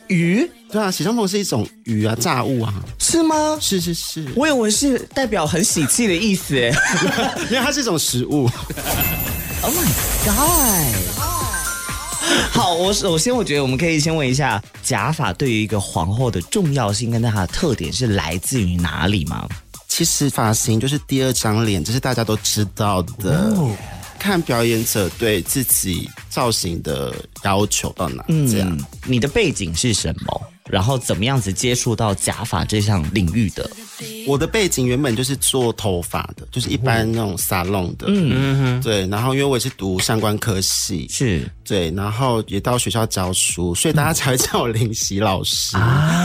鱼？ 对啊，血香凤是一种鱼啊，炸物啊。 是吗？ 是。 我以为是代表很喜气的意思耶。 因为它是一种食物。 Oh my god！ 好，首先我觉得我们可以先问一下，假发对于一个皇后的重要性跟它的特点是来自于哪里吗？ 其实发型就是第二张脸，这是大家都知道的。看表演者对自己造型的要求到哪，这样。 你的背景是什么？然后怎么样子接触到假发这项领域的？ 我的背景原本就是做头发的，就是一般那种沙龙的。对。然后因为我也是读相关科系， 是对，然后也到学校教书，所以大家才会叫我林夕老师。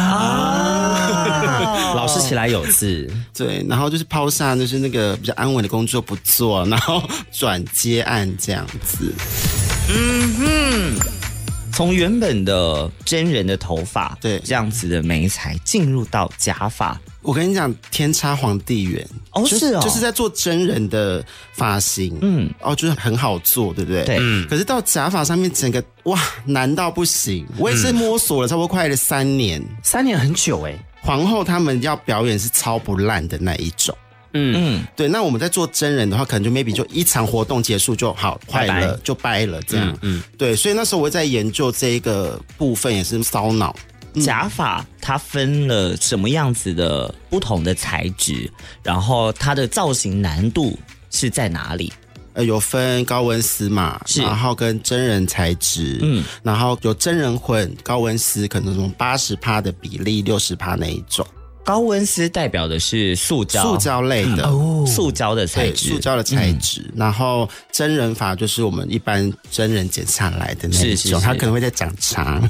老师起来有字。 对，然后就是抛下就是那个比较安稳的工作不做，然后转接案这样子。 从原本的真人的头发， 对， 这样子的媒材进入到假发， 我跟你讲，天差皇帝远哦，是哦， 就是在做真人的发型，就是很好做，对不对？ 对， 可是到假发上面，整个哇难到不行。我也是摸索了差不多快了3年 ，3年很久哎。 皇后他们要表演是超不烂的那一种。对，那我们在做真人的话，可能就 maybe 就一场活动结束就好，坏了就掰了这样。对，所以那时候我在研究这个部分也是烧脑。 假发它分了什么样子的不同的材质，然后它的造型难度是在哪里？ 有分高温丝嘛，然后跟真人材质，然后有真人混高温丝，可能什么80%的比例，60%那一种。 高温丝代表的是塑胶类的， 塑胶的材质， 塑胶的材质。然后真人发就是我们一般真人剪下来的那一种，它可能会再长长。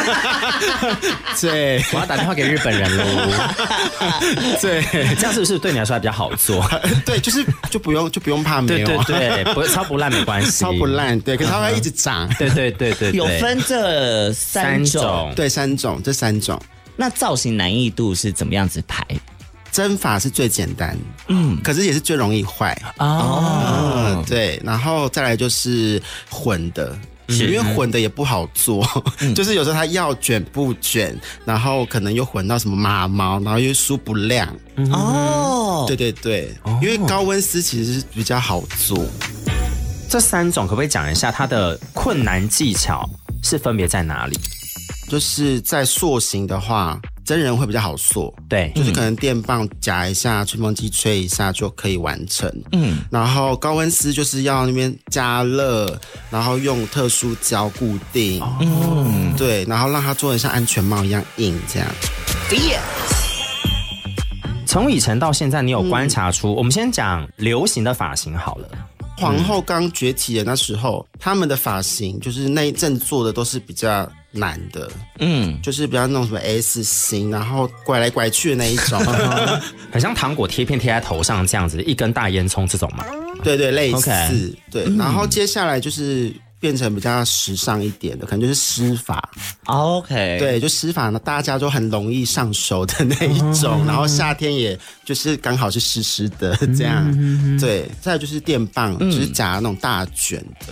对， 我要打电话给日本人喽。 对， 这样是不是对你来说还比较好做？ 对，就不用怕没有， 对，超不烂没关系， 超不烂，对，可是它会一直长。 对， 有分这3种， 对，这3种。 那造型难易度是怎么样子排？ 真发是最简单，可是也是最容易坏对，然后再来就是混的，因为混的也不好做，就是有时候它要卷不卷，然后可能又混到什么马毛，然后又梳不亮。对，因为高温丝其实是比较好做。 这3种可不可以讲一下它的困难技巧是分别在哪里？ 就是在塑形的话，真人会比较好塑， 对， 就是可能电棒夹一下，吹风机吹一下就可以完成。然后高温丝就是要那边加热，然后用特殊胶固定，对，然后让它做得像安全帽一样硬这样。 从以前到现在，你有观察出，我们先讲流行的发型好了。 皇后刚崛起的那时候，他们的发型就是那一阵做的都是比较难的，就是比较那种什么 S 型，然后拐来拐去的那一种， 很像糖果贴片贴在头上这样子，一根大烟囱这种嘛。 对，类似，对。然后接下来就是变成比较时尚一点的，可能就是湿发。 OK， 对，就湿发呢，大家都很容易上手的那一种，然后夏天也就是刚好是湿湿的这样。对，再来就是电棒，就是夹那种大卷的。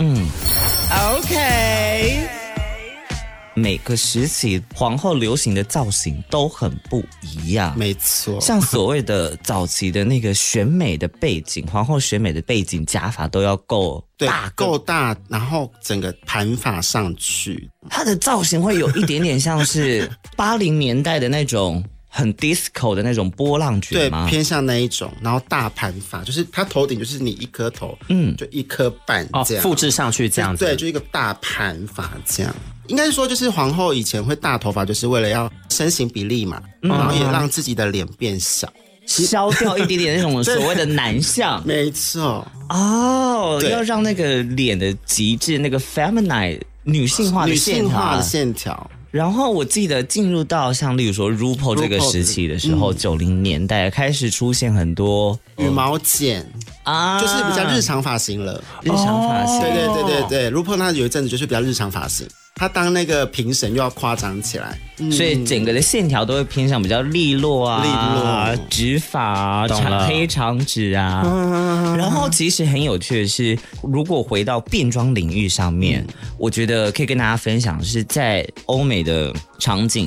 OK。每个时期皇后流行的造型都很不一样， 没错。 像所谓的早期的那个选美的背景，皇后选美的背景，假发都要够大， 够大，然后整个盘发上去， 它的造型会有一点点像是80年代的那种很 disco 的那种波浪卷吗？ 对，偏向那一种，然后大盘发，就是它头顶就是你一颗头，就1颗半这样， 复制上去这样子， 对，就一个大盘发这样。应该说就是皇后以前会大头发，就是为了要身形比例嘛，然后也让自己的脸变小， 消掉一点点那种所谓的男相。 没错， 要让那个脸的极致那个 feminine 女性化的线条。 然后我记得进入到像例如说 RuPaul 这个时期的时候，90年代开始出现很多羽毛剪就是比较日常发型了。 日常发型， 对 RuPaul 他有一阵子就是比较日常发型。他当那个评审又要夸张起来， 所以整个的线条都会偏向比较利落直发黑长直啊。然后其实很有趣的是，如果回到变装领域上面，我觉得可以跟大家分享的是在欧美的场景